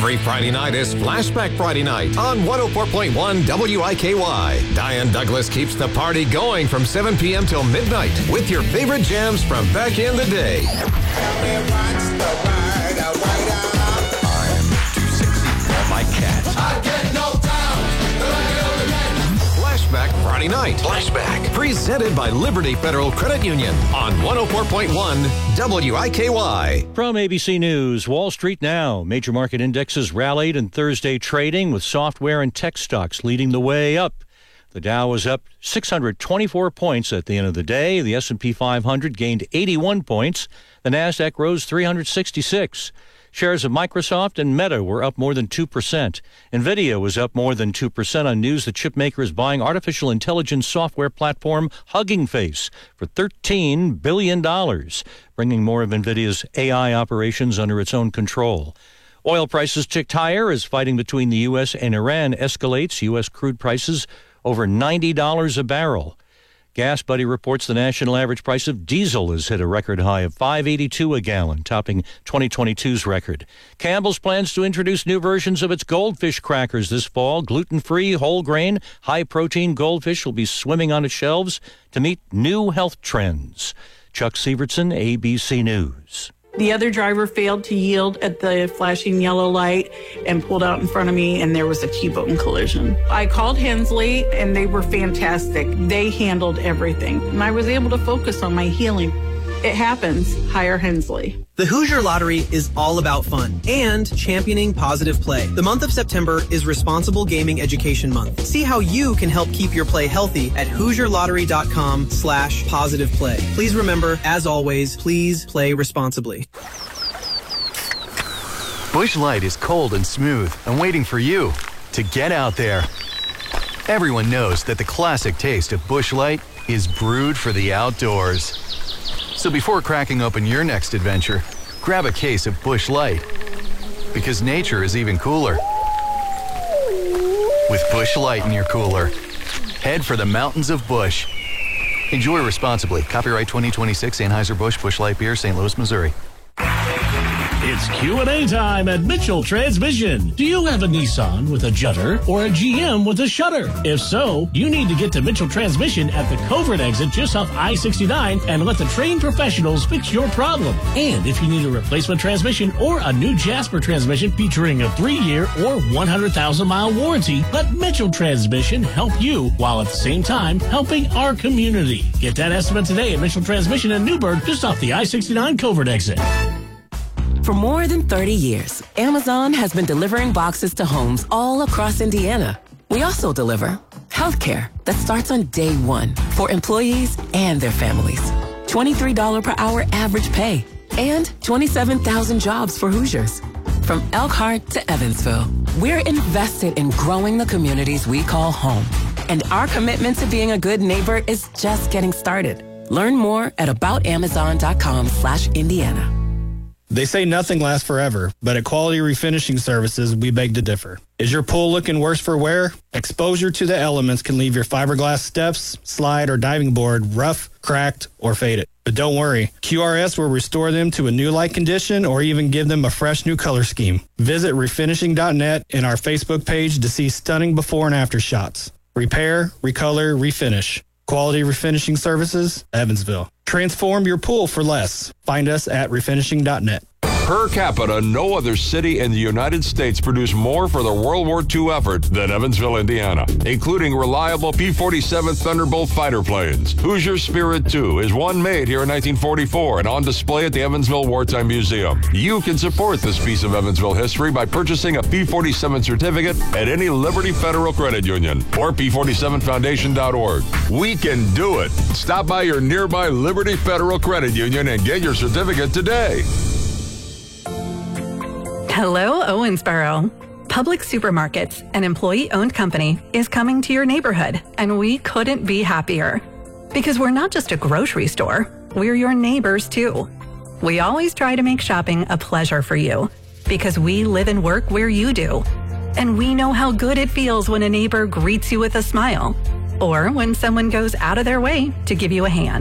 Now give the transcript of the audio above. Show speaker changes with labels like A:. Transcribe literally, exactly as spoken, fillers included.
A: Every Friday night is Flashback Friday night on one oh four point one W I K Y. Diane Douglas keeps the party going from seven p.m. till midnight with your favorite jams from back in the day. I'm too sexy for my cat. I get no down. Flashback Friday night. Flashback. Presented by Liberty Federal Credit Union on one oh four point one W I K Y.
B: From A B C News, Wall Street now. Major market indexes rallied in Thursday trading with software and tech stocks leading the way up. The Dow was up six hundred twenty-four points at the end of the day. The S and P five hundred gained eighty-one points. The Nasdaq rose three hundred sixty-six. Shares of Microsoft and Meta were up more than two percent. NVIDIA was up more than two percent on news the chipmaker is buying artificial intelligence software platform Hugging Face for thirteen billion dollars, bringing more of NVIDIA's A I operations under its own control. Oil prices ticked higher as fighting between the U S and Iran escalates. U S crude prices over ninety dollars a barrel. Gas Buddy reports the national average price of diesel has hit a record high of five dollars and eighty-two cents a gallon, topping twenty twenty-two's record. Campbell's plans to introduce new versions of its goldfish crackers this fall. Gluten-free, whole grain, high-protein goldfish will be swimming on its shelves to meet new health trends. Chuck Sievertson, A B C News.
C: The other driver failed to yield at the flashing yellow light and pulled out in front of me, and there was a T-bone collision. I called Hensley, and they were fantastic. They handled everything, and I was able to focus on my healing. It happens. Hire Hensley.
D: The Hoosier Lottery is all about fun and championing positive play. The month of September is Responsible Gaming Education Month. See how you can help keep your play healthy at HoosierLottery.com slash positive play. Please remember, as always, please play responsibly.
E: Busch Light is cold and smooth and waiting for you to get out there. Everyone knows that the classic taste of Busch Light is brewed for the outdoors. So before cracking open your next adventure, grab a case of Busch Light. Because nature is even cooler. With Busch Light in your cooler, head for the mountains of Busch. Enjoy responsibly. Copyright twenty twenty-six Anheuser-Busch Busch Light Beer, Saint Louis, Missouri.
F: It's Q and A time at Mitchell Transmission. Do you have a Nissan with a judder or a G M with a shutter? If so, you need to get to Mitchell Transmission at the Covert exit just off I sixty-nine and let the trained professionals fix your problem. And if you need a replacement transmission or a new Jasper transmission featuring a three-year or one hundred thousand mile warranty, let Mitchell Transmission help you while at the same time helping our community. Get that estimate today at Mitchell Transmission in Newburgh just off the I sixty-nine Covert exit.
G: For more than thirty years, Amazon has been delivering boxes to homes all across Indiana. We also deliver healthcare that starts on day one for employees and their families. twenty-three dollars per hour average pay and twenty-seven thousand jobs for Hoosiers. From Elkhart to Evansville, we're invested in growing the communities we call home. And our commitment to being a good neighbor is just getting started. Learn more at aboutamazon.com slash Indiana.
H: They say nothing lasts forever, but at Quality Refinishing Services, we beg to differ. Is your pool looking worse for wear? Exposure to the elements can leave your fiberglass steps, slide, or diving board rough, cracked, or faded. But don't worry, Q R S will restore them to a new-like condition or even give them a fresh new color scheme. Visit refinishing dot net and our Facebook page to see stunning before and after shots. Repair, recolor, refinish. Quality Refinishing Services, Evansville. Transform your pool for less. Find us at refinishing dot net.
I: Per capita, no other city in the United States produced more for the World War Two effort than Evansville, Indiana, including reliable P forty-seven Thunderbolt fighter planes. Hoosier Spirit two is one made here in nineteen forty-four and on display at the Evansville Wartime Museum. You can support this piece of Evansville history by purchasing a P forty-seven certificate at any Liberty Federal Credit Union or P forty-seven foundation dot org. We can do it. Stop by your nearby Liberty Federal Credit Union and get your certificate today.
J: Hello, Owensboro. Public Supermarkets, an employee-owned company, is coming to your neighborhood, and we couldn't be happier. Because we're not just a grocery store, we're your neighbors too. We always try to make shopping a pleasure for you, because we live and work where you do. And we know how good it feels when a neighbor greets you with a smile, or when someone goes out of their way to give you a hand.